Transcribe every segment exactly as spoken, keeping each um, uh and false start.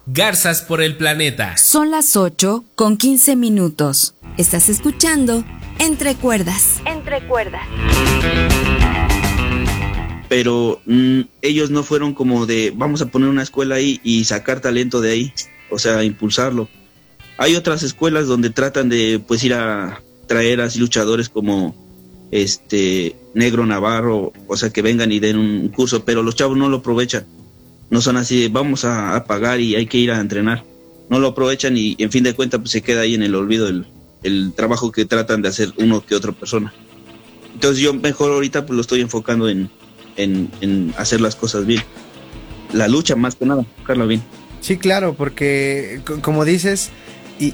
Garzas por el planeta. Son las ocho con quince minutos. Estás escuchando Entre Cuerdas. Entre Cuerdas. Pero mmm, ellos no fueron como de vamos a poner una escuela ahí y sacar talento de ahí, o sea, impulsarlo. Hay otras escuelas donde tratan de pues ir a traer así luchadores como este Negro Navarro, o sea, que vengan y den un curso, pero los chavos no lo aprovechan. No son así de vamos a, a pagar y hay que ir a entrenar. No lo aprovechan y en fin de cuentas pues se queda ahí en el olvido el, el trabajo que tratan de hacer uno que otra persona. Entonces yo mejor ahorita pues lo estoy enfocando en, en, en hacer las cosas bien. La lucha más que nada, Carla, bien. Sí, claro, porque c- como dices, y,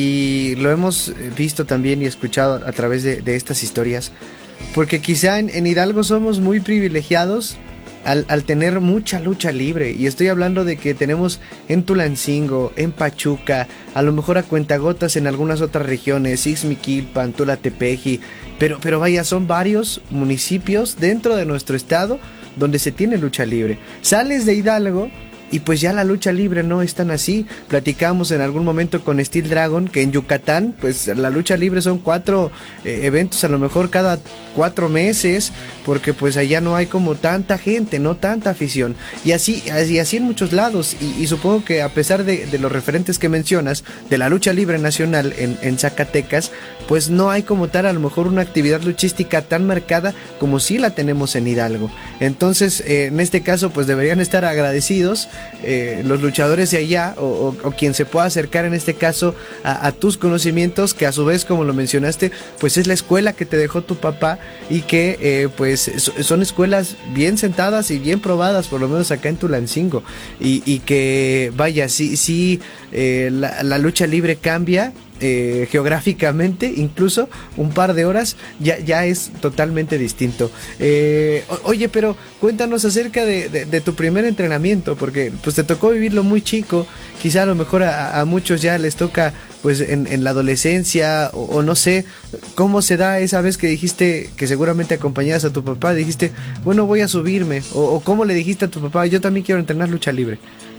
y lo hemos visto también y escuchado a través de, de estas historias, porque quizá en, en Hidalgo somos muy privilegiados al, al tener mucha lucha libre, y estoy hablando de que tenemos en Tulancingo, en Pachuca, a lo mejor a cuentagotas en algunas otras regiones, Ixmiquilpan, Tulatepeji, pero, pero vaya, son varios municipios dentro de nuestro estado donde se tiene lucha libre. Sales de Hidalgo y pues ya la lucha libre no es tan así. Platicamos en algún momento con Steel Dragon que en Yucatán pues la lucha libre son cuatro eh, eventos a lo mejor cada cuatro meses, porque pues allá no hay como tanta gente, no tanta afición, y así, y así en muchos lados, y, y supongo que a pesar de, de los referentes que mencionas de la lucha libre nacional en, en Zacatecas, pues no hay como tal a lo mejor una actividad luchística tan marcada como sí la tenemos en Hidalgo. Entonces eh, en este caso pues deberían estar agradecidos eh, los luchadores de allá, o, o, o quien se pueda acercar en este caso a, a tus conocimientos, que a su vez, como lo mencionaste, pues es la escuela que te dejó tu papá, y que eh, pues son escuelas bien sentadas y bien probadas, por lo menos acá en Tulancingo, y, y que vaya, sí, sí eh, la, la lucha libre cambia eh, geográficamente, incluso un par de horas ya, ya es totalmente distinto. Eh, o, oye, pero cuéntanos acerca de, de, de tu primer entrenamiento, porque pues te tocó vivirlo muy chico, quizá a lo mejor a, a muchos ya les toca pues en, en la adolescencia, o, o no sé, cómo se da esa vez que dijiste que seguramente acompañabas a tu papá, dijiste, bueno, voy a subirme, o, o cómo le dijiste a tu papá, yo también quiero entrenar lucha libre.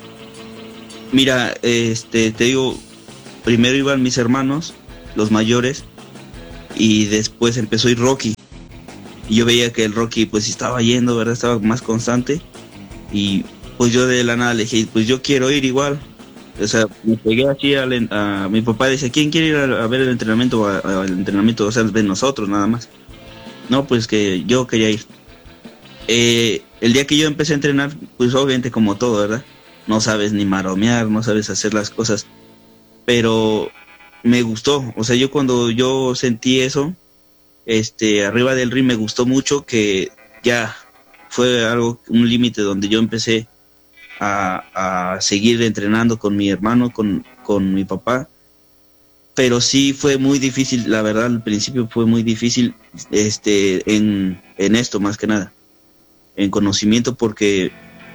Mira, este, te digo, primero iban mis hermanos, los mayores, y después empezó a ir Rocky. Y yo veía que el Rocky pues estaba yendo, ¿verdad? Estaba más constante. Y pues yo de la nada le dije, pues yo quiero ir igual. O sea, me pegué así a, a mi papá, dice, ¿quién quiere ir a, a ver el entrenamiento? Al entrenamiento, o sea, de nosotros nada más. No, pues que yo quería ir. Eh, el día que yo empecé a entrenar, pues obviamente como todo, ¿verdad? No sabes ni maromear, no sabes hacer las cosas. Pero me gustó, o sea, yo cuando yo sentí eso, este, arriba del ring me gustó mucho, que ya fue algo, un límite donde yo empecé a, a seguir entrenando con mi hermano, con, con mi papá. Pero sí fue muy difícil, la verdad, al principio fue muy difícil este, en, en esto más que nada, en conocimiento, porque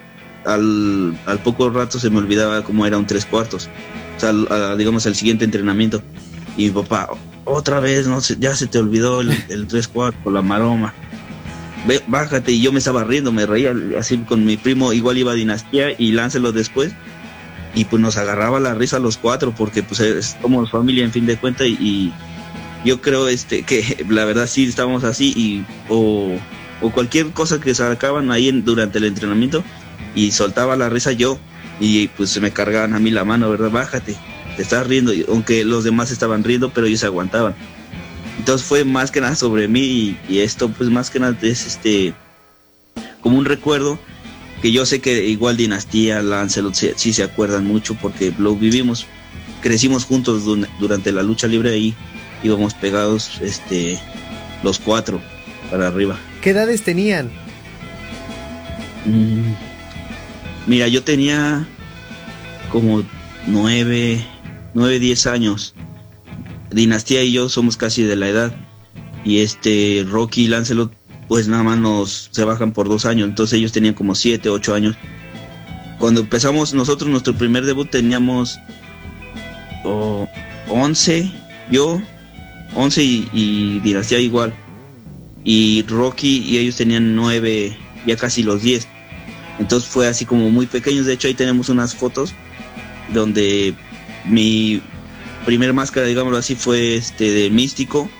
al, al poco rato se me olvidaba cómo era un tres cuartos, o sea, a, digamos al siguiente entrenamiento, y mi papá, otra vez, no sé, ya se te olvidó el, el tres cuartos, la maroma, ve, bájate, y yo me estaba riendo, me reía así con mi primo, igual iba a Dinastía y Láncelo después, y pues nos agarraba la risa los cuatro, porque pues somos familia en fin de cuentas, y, y yo creo este que la verdad sí estábamos así, y o, o cualquier cosa que sacaban ahí en, durante el entrenamiento, y soltaba la risa yo, y pues se me cargaban a mí la mano, ¿verdad? Bájate, te estás riendo, y, aunque los demás estaban riendo, pero ellos se aguantaban. Entonces fue más que nada sobre mí, y, y esto pues más que nada es este como un recuerdo, que yo sé que igual Dinastía, Lancelot sí, sí se acuerdan mucho, porque lo vivimos, crecimos juntos durante la lucha libre, ahí íbamos pegados este los cuatro para arriba. ¿Qué edades tenían? Mm, mira, yo tenía como nueve, nueve, diez años. Dinastía y yo somos casi de la edad, y este Rocky y Lancelot pues nada más nos se bajan por dos años, entonces ellos tenían como siete, ocho años. Cuando empezamos nosotros nuestro primer debut teníamos oh, once, yo, once y, y Dinastía igual, y Rocky y ellos tenían nueve, ya casi los diez. Entonces fue así como muy pequeños, de hecho ahí tenemos unas fotos donde mi primer máscara, digámoslo así, fue este de místico,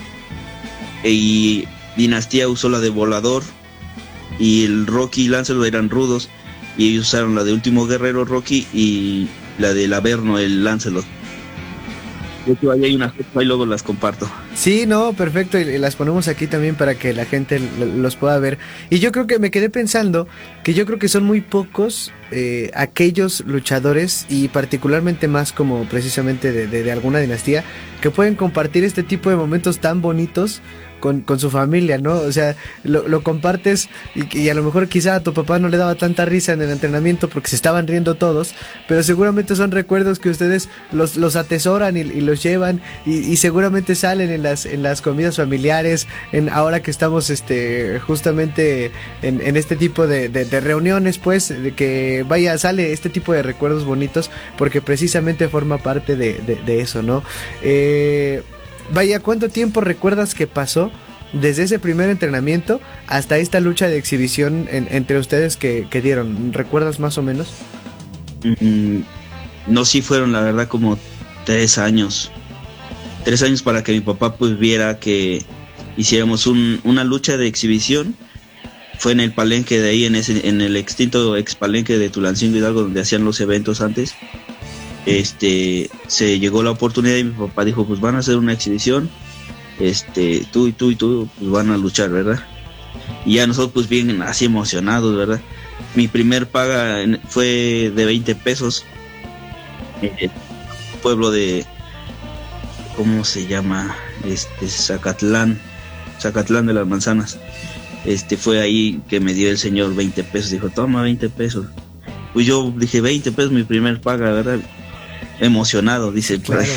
y Dinastía usó la de volador, y el Rocky y Lancelot eran rudos, y ellos usaron la de último guerrero Rocky y la del Averno, el Lancelot. De hecho, ahí hay unas fotos, ahí luego las comparto. Sí, no, perfecto, y las ponemos aquí también para que la gente los pueda ver. Y yo creo que me quedé pensando que yo creo que son muy pocos eh, aquellos luchadores, y particularmente más como precisamente de, de, de alguna dinastía, que pueden compartir este tipo de momentos tan bonitos con, con su familia, ¿no? O sea, lo, lo compartes y, y a lo mejor quizá a tu papá no le daba tanta risa en el entrenamiento porque se estaban riendo todos, pero seguramente son recuerdos que ustedes los, los atesoran y, y los llevan, y, y seguramente salen en las, en las comidas familiares, en ahora que estamos este justamente en, en este tipo de, de, de reuniones, pues, de que vaya, sale este tipo de recuerdos bonitos porque precisamente forma parte de, de, de eso, ¿no? Eh... Vaya, ¿cuánto tiempo recuerdas que pasó desde ese primer entrenamiento hasta esta lucha de exhibición en, entre ustedes que, que dieron? ¿Recuerdas más o menos? Mm, no, sí fueron la verdad como tres años. Tres años para que mi papá pues viera que hiciéramos un, una lucha de exhibición. Fue en el palenque de ahí, en, ese, en el extinto ex palenque de Tulancingo Hidalgo, donde hacían los eventos antes. Este, se llegó la oportunidad y mi papá dijo, pues van a hacer una exhibición, este, tú y tú y tú pues van a luchar, ¿verdad? Y ya nosotros pues bien así emocionados, ¿verdad? Mi primer paga fue de veinte pesos, eh, pueblo de, ¿cómo se llama? Este, Zacatlán, Zacatlán de las Manzanas. Este, fue ahí que me dio el señor veinte pesos, dijo, toma veinte pesos. Pues yo dije, veinte pesos mi primer paga, ¿verdad? Emocionado, dice el claro.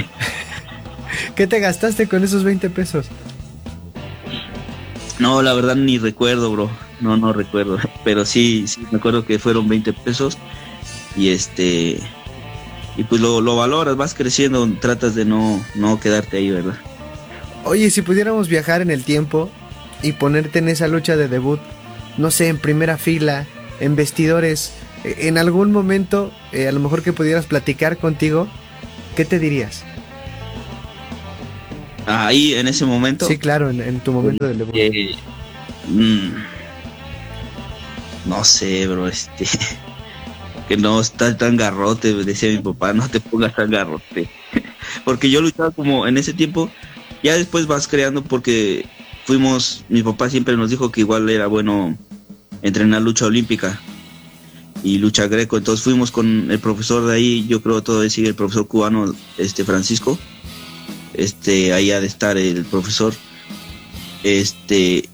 ¿Qué te gastaste con esos veinte pesos? No, la verdad ni recuerdo, bro. No, no recuerdo. Pero sí, sí me acuerdo que fueron veinte pesos. Y este... Y pues lo, lo valoras, vas creciendo, tratas de no, no quedarte ahí, ¿verdad? Oye, si pudiéramos viajar en el tiempo y ponerte en esa lucha de debut, no sé, en primera fila, en vestidores... En algún momento, eh, a lo mejor que pudieras platicar contigo, ¿qué te dirías? Ahí, en ese momento. Sí, claro, en, en tu momento de debut. Eh, mmm, no sé, bro, este... que no está tan garrote, decía mi papá, no te pongas tan garrote. Porque yo luchaba como en ese tiempo, ya después vas creando porque fuimos, mi papá siempre nos dijo que igual era bueno entrenar lucha olímpica y lucha greco, entonces fuimos con el profesor de ahí, yo creo todavía sigue el profesor cubano, este Francisco, este, ahí ha de estar el profesor, este,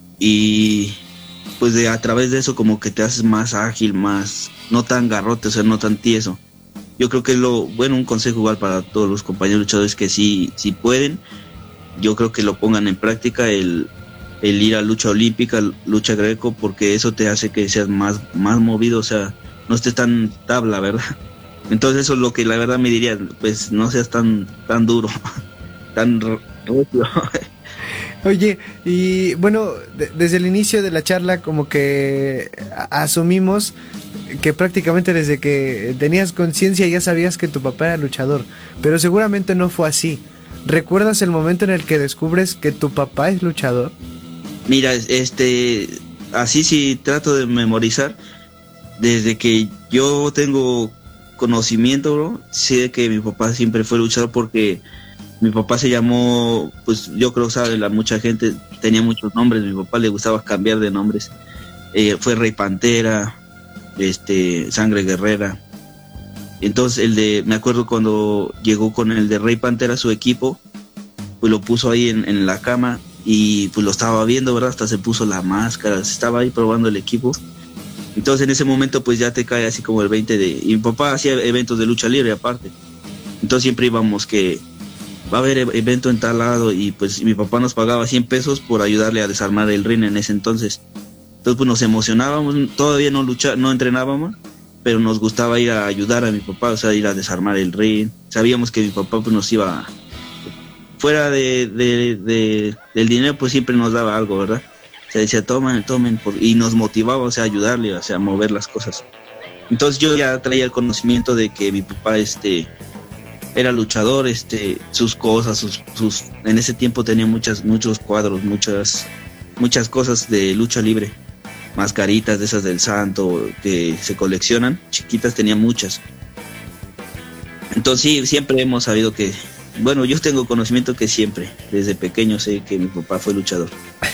y pues de a través de eso como que te haces más ágil, más, no tan garrote, o sea, no tan tieso. Yo creo que es lo, bueno, un consejo igual para todos los compañeros luchadores que sí, si pueden, yo creo que lo pongan en práctica, el el ir a lucha olímpica, lucha greco, porque eso te hace que seas más, más movido, o sea, no estés tan tabla, ¿verdad? Entonces eso es lo que la verdad me diría, pues no seas tan, tan duro, tan rápido. Oye, y bueno, de, desde el inicio de la charla como que asumimos que prácticamente desde que tenías conciencia ya sabías que tu papá era luchador, pero seguramente no fue así. ¿Recuerdas el momento en el que descubres que tu papá es luchador? Mira, este, así sí trato de memorizar, desde que yo tengo conocimiento, bro, sé que mi papá siempre fue luchador porque mi papá se llamó, pues yo creo, sabe, la mucha gente tenía muchos nombres, mi papá le gustaba cambiar de nombres, eh, fue Rey Pantera, este, Sangre Guerrera, entonces el de, me acuerdo cuando llegó con el de Rey Pantera su equipo, pues lo puso ahí en, en la cama, y pues lo estaba viendo, ¿verdad? Hasta se puso la máscara, estaba ahí probando el equipo. Entonces en ese momento pues ya te cae así como el veinte de... Y mi papá hacía eventos de lucha libre aparte. Entonces siempre íbamos que va a haber evento en tal lado y pues mi papá nos pagaba cien pesos por ayudarle a desarmar el ring en ese entonces. Entonces pues nos emocionábamos, todavía no lucha, no entrenábamos, pero nos gustaba ir a ayudar a mi papá, o sea, ir a desarmar el ring. Sabíamos que mi papá pues nos iba a... fuera de, de, de, del dinero, pues siempre nos daba algo, ¿verdad? O sea, decía, tomen, tomen, por... y nos motivaba, o sea, a ayudarle, o sea, a mover las cosas. Entonces yo ya traía el conocimiento de que mi papá este era luchador, este sus cosas, sus, sus en ese tiempo tenía muchas muchos cuadros, muchas muchas cosas de lucha libre, mascaritas de esas del santo que se coleccionan, chiquitas tenía muchas. Entonces sí, siempre hemos sabido que, bueno, yo tengo conocimiento que siempre, desde pequeño sé que mi papá fue luchador.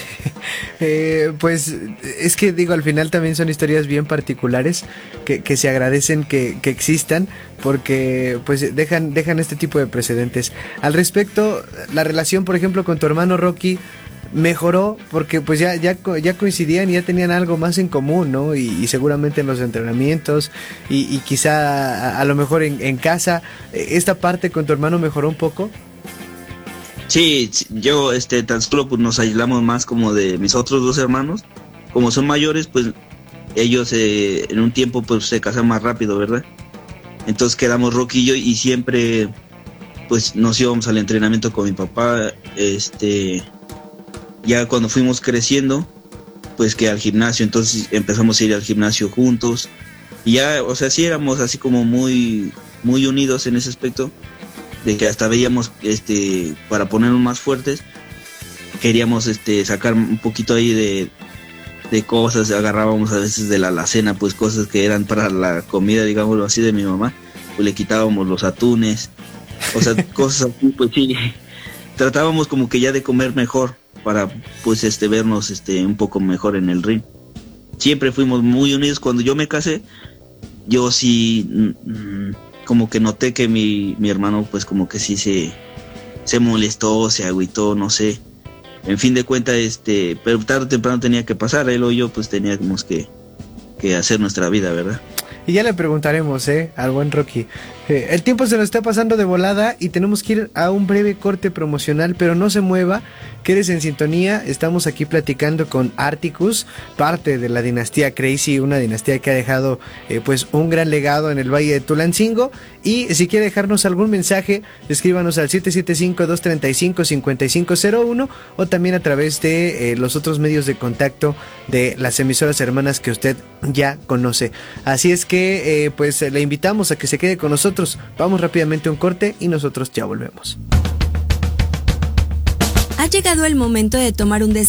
Eh, pues es que digo, al final también son historias bien particulares que, que se agradecen que, que existan, porque pues dejan, dejan este tipo de precedentes. Al respecto, la relación, por ejemplo, con tu hermano Rocky mejoró porque pues ya, ya, ya coincidían y ya tenían algo más en común, ¿no? Y, y seguramente en los entrenamientos y, y quizá a, a lo mejor en, en casa, ¿esta parte con tu hermano mejoró un poco? Sí, yo este tan solo pues nos aislamos más como de mis otros dos hermanos, como son mayores, pues ellos eh, en un tiempo pues se casan más rápido, ¿verdad? Entonces quedamos Rocky y yo y siempre pues nos íbamos al entrenamiento con mi papá, este ya cuando fuimos creciendo, pues que al gimnasio, entonces empezamos a ir al gimnasio juntos y ya, o sea, sí éramos así como muy muy unidos en ese aspecto, de que hasta veíamos, este, para ponernos más fuertes, queríamos este sacar un poquito ahí de, de cosas, agarrábamos a veces de la alacena, pues cosas que eran para la comida, digámoslo así, de mi mamá, pues le quitábamos los atunes, o sea, cosas así, pues sí, tratábamos como que ya de comer mejor, para pues este vernos este un poco mejor en el ring. Siempre fuimos muy unidos. Cuando yo me casé, yo sí mmm, como que noté que mi, mi hermano pues como que sí se, se molestó, se agüitó, no sé. En fin de cuentas, este, pero tarde o temprano tenía que pasar, él o yo pues teníamos que, que hacer nuestra vida, ¿verdad? Y ya le preguntaremos, ¿eh? Al buen Rocky. Eh, el tiempo se nos está pasando de volada y tenemos que ir a un breve corte promocional, pero no se mueva, quédese en sintonía. Estamos aquí platicando con Articus, parte de la dinastía Crazy, una dinastía que ha dejado eh, pues un gran legado en el Valle de Tulancingo. Y si quiere dejarnos algún mensaje, escríbanos al siete siete cinco, dos tres cinco, cinco cinco cero uno o también a través de eh, los otros medios de contacto de las emisoras hermanas que usted ya conoce. Así es que eh, pues le invitamos a que se quede con nosotros. Vamos rápidamente a un corte y nosotros ya volvemos. Ha llegado el momento de tomar un descanso.